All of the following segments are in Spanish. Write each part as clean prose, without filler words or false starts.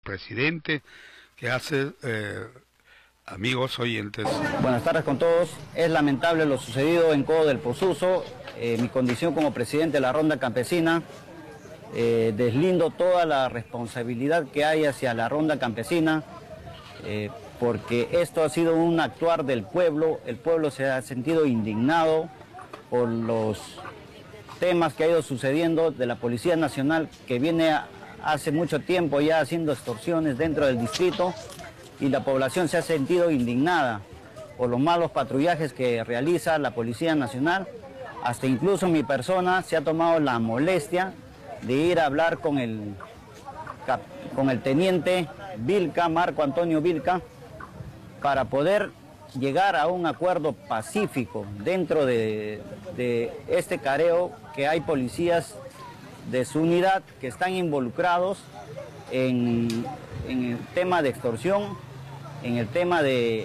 presidente, que hace, amigos oyentes. Buenas tardes con todos. Es lamentable lo sucedido en Codo del Posuso. Mi condición como presidente de la Ronda Campesina, deslindo toda la responsabilidad que hay hacia la Ronda Campesina, porque esto ha sido un actuar del pueblo. El pueblo se ha sentido indignado por los temas que ha ido sucediendo de la Policía Nacional, que viene hace mucho tiempo ya haciendo extorsiones dentro del distrito, y la población se ha sentido indignada por los malos patrullajes que realiza la Policía Nacional. Hasta incluso mi persona se ha tomado la molestia de ir a hablar con el teniente Vilca, Marco Antonio Vilca, para poder llegar a un acuerdo pacífico dentro de este careo, que hay policías de su unidad que están involucrados en el tema de extorsión, en el tema de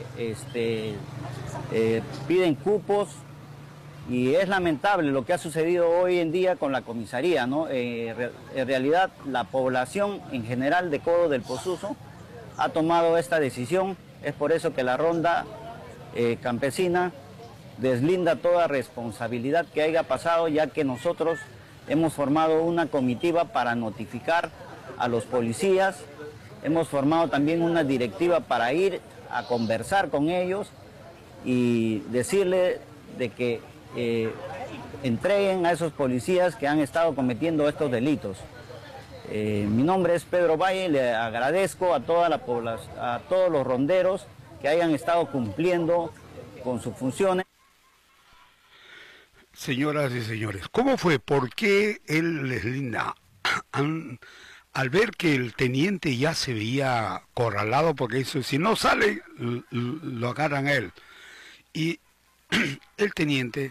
piden cupos, y es lamentable lo que ha sucedido hoy en día con la comisaría, ¿no? En realidad la población en general de Codo del Posuso ha tomado esta decisión. Es por eso que la Ronda Campesina deslinda toda responsabilidad que haya pasado, ya que nosotros hemos formado una comitiva para notificar a los policías. Hemos formado también una directiva para ir a conversar con ellos y decirle de que entreguen a esos policías que han estado cometiendo estos delitos. Mi nombre es Pedro Valle, le agradezco a toda la población, a todos los ronderos que hayan estado cumpliendo con sus funciones. Señoras y señores, ¿cómo fue? ¿Por qué él les linda? Al ver que el teniente ya se veía acorralado, porque eso, si no sale, lo agarran a él. Y el teniente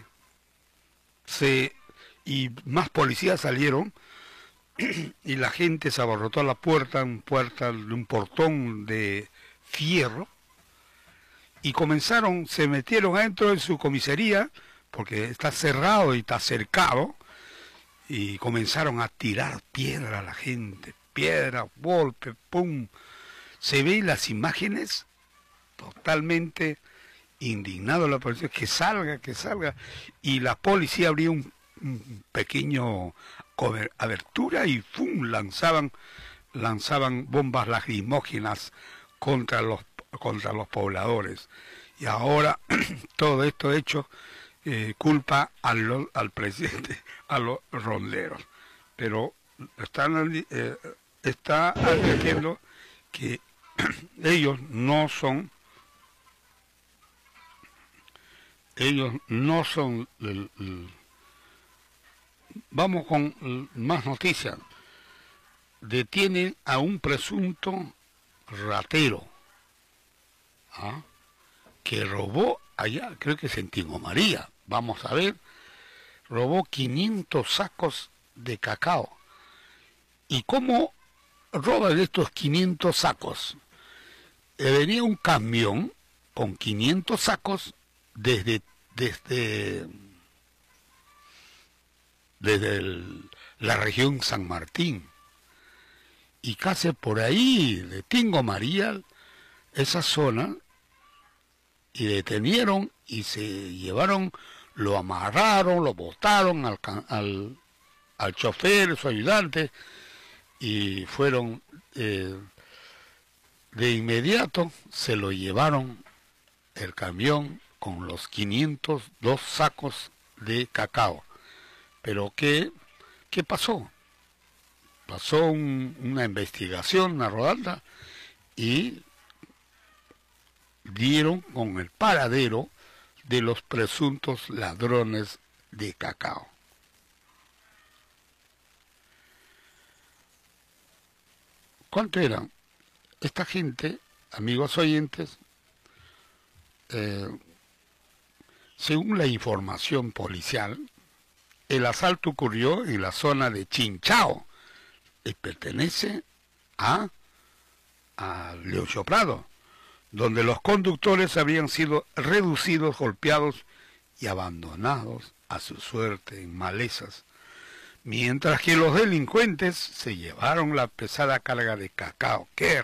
y más policías salieron, y la gente se abarrotó a la puerta, un portón de fierro, y se metieron adentro de su comisaría, porque está cerrado y está cercado, y comenzaron a tirar piedra a la gente, piedra, golpe, pum. Se ven las imágenes, totalmente indignado la policía, que salga, y la policía abrió un pequeño abertura y ¡pum! lanzaban bombas lacrimógenas contra los pobladores. Y ahora todo esto hecho culpa al presidente, a los ronderos, pero está advirtiendo que ellos no son Vamos con más noticias. Detienen a un presunto ratero, que robó allá, creo que es en Tingo María, vamos a ver, robó 500 sacos de cacao. ¿Y cómo roban estos 500 sacos? Venía un camión con 500 sacos desde la región San Martín, y casi por ahí de Tingo María, esa zona, y detenieron y se llevaron, lo amarraron, lo botaron al chofer, su ayudante, y fueron de inmediato, se lo llevaron el camión con los 502 sacos de cacao. Pero ¿qué pasó? Pasó una investigación, una rodada, y dieron con el paradero de los presuntos ladrones de cacao. ¿Cuánto eran? Esta gente, amigos oyentes, según la información policial, el asalto ocurrió en la zona de Chinchao, y pertenece a Leocho Prado, donde los conductores habrían sido reducidos, golpeados y abandonados a su suerte en malezas, mientras que los delincuentes se llevaron la pesada carga de cacao. ¡Qué